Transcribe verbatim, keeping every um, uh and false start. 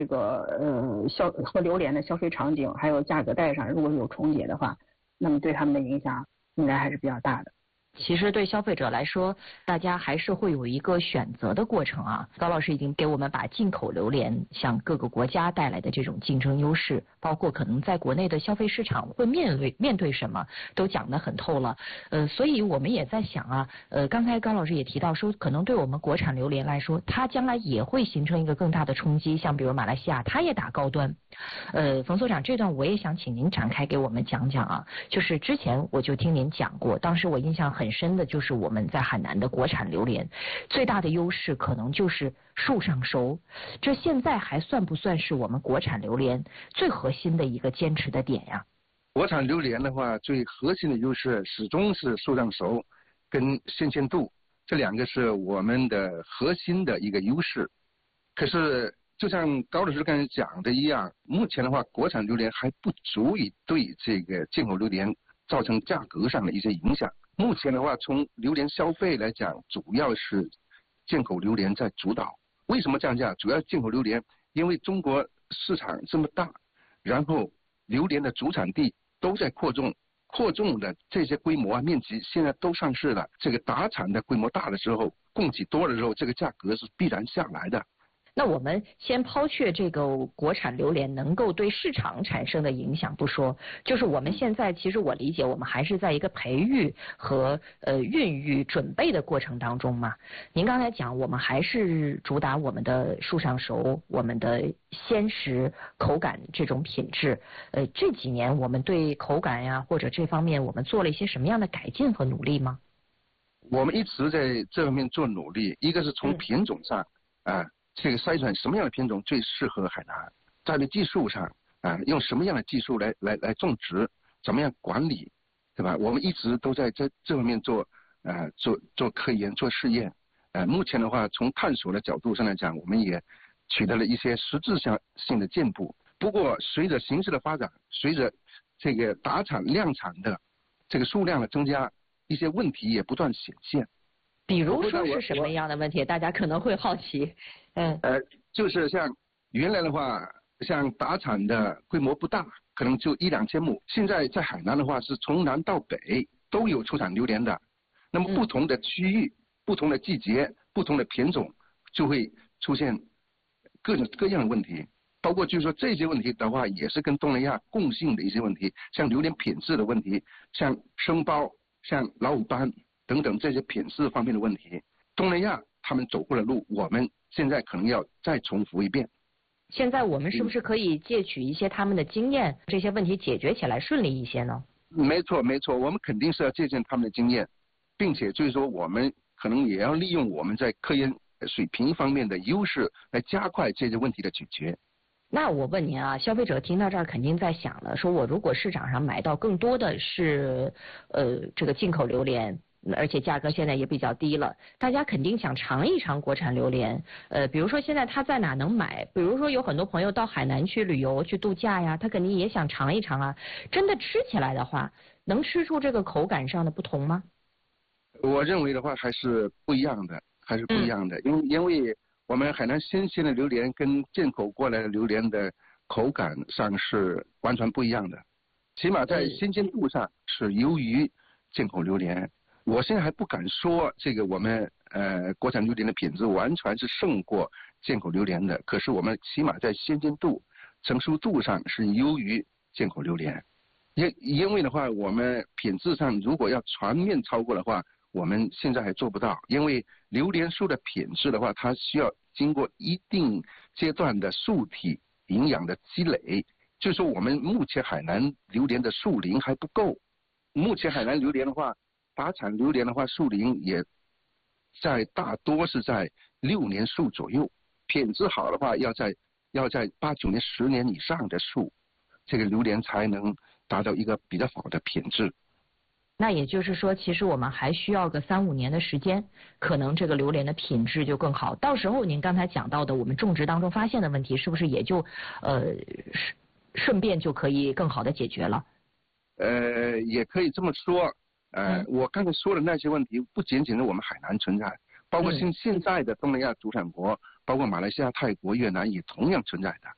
这个呃消和榴莲的消费场景还有价格带上如果有重叠的话，那么对他们的影响应该还是比较大的。 其实对消费者来说，大家还是会有一个选择的过程啊。高老师已经给我们把进口榴莲向各个国家带来的这种竞争优势，包括可能在国内的消费市场会面对面对什么，都讲得很透了。呃，所以我们也在想啊，呃，刚才高老师也提到说，可能对我们国产榴莲来说，它将来也会形成一个更大的冲击。像比如马来西亚，它也打高端。呃，冯所长，这段我也想请您展开给我们讲讲啊。就是之前我就听您讲过，当时我印象很很深的就是我们在海南的国产榴莲最大的优势可能就是树上熟，这现在还算不算是我们国产榴莲最核心的一个坚持的点呀？ 国产榴莲的话，最核心的优势始终是树上熟跟新鲜度，这两个是我们的核心的一个优势。可是就像高老师刚才讲的一样，目前的话国产榴莲还不足以对这个进口榴莲造成价格上的一些影响。目前的话，从榴莲消费来讲，主要是进口榴莲在主导。为什么这样讲？主要进口榴莲，因为中国市场这么大，然后榴莲的主产地都在扩种，扩种的这些规模啊、面积现在都上市了。这个打产的规模大的时候，供给多了之后，这个价格是必然下来的。 那我们先抛却这个国产榴莲能够对市场产生的影响不说，就是我们现在其实我理解我们还是在一个培育和呃孕育准备的过程当中嘛。您刚才讲我们还是主打我们的树上熟，我们的鲜实口感这种品质。呃这几年我们对口感呀或者这方面我们做了一些什么样的改进和努力吗？ 我们一直在这方面做努力，一个是从品种上啊。呃这个筛选什么样的品种最适合海南，在这技术上啊，用什么样的技术来来来种植，怎么样管理，对吧？我们一直都在这这方面做呃做做科研做试验，呃，目前的话从探索的角度上来讲，我们也取得了一些实质上性的进步。不过随着形势的发展，随着这个打产量产的这个数量的增加，一些问题也不断显现。 比如说是什么样的问题？大家可能会好奇。嗯， 呃，就是像原来的话，像打产的规模不大，可能就一两千亩。现在在海南的话，是从南到北都有出产榴莲的。那么不同的区域、嗯、不同的季节、不同的品种，就会出现各种各样的问题。包括就是说这些问题的话，也是跟东南亚共性的一些问题，像榴莲品质的问题，像生包、像老虎斑等等这些品质方面的问题。东南亚他们走过的路，我们现在可能要再重复一遍。 现在我们是不是可以借取一些他们的经验，这些问题解决起来顺利一些呢？ 没错没错，我们肯定是要借鉴他们的经验，并且就是说我们可能也要利用我们在科研水平方面的优势，来加快这些问题的解决。 那我问您啊，消费者听到这儿肯定在想了，说我如果市场上买到更多的是呃这个进口榴莲，而且价格现在也比较低了，大家肯定想尝一尝国产榴莲。呃，比如说现在他在哪能买？比如说有很多朋友到海南去旅游去度假呀，他肯定也想尝一尝啊。真的吃起来的话，能吃出这个口感上的不同吗？ 我认为的话还是不一样的，还是不一样的，嗯、因为因为我们海南新鲜的榴莲跟进口过来的榴莲的口感上是完全不一样的，起码在新鲜度上是优于进口榴莲。我现在还不敢说这个我们呃国产榴莲的品质完全是胜过进口榴莲的，可是我们起码在鲜鲜度、成熟度上是优于进口榴莲。因因为的话，我们品质上如果要全面超过的话，我们现在还做不到。因为榴莲树的品质的话，它需要经过一定阶段的树体营养的积累，就是说我们目前海南榴莲的树龄还不够。目前海南榴莲的话，打产榴莲的话，树龄也在大多是在六年树左右，品质好的话，要在要在八九年、十年以上的树，这个榴莲才能达到一个比较好的品质。 那也就是说，其实我们还需要个三五年的时间，可能这个榴莲的品质就更好。到时候您刚才讲到的，我们种植当中发现的问题，是不是也就呃顺便就可以更好的解决了？ 呃，也可以这么说。呃，嗯、我刚才说的那些问题，不仅仅是我们海南存在，包括现现在的东南亚主产国，包括马来西亚、泰国、越南也同样存在的。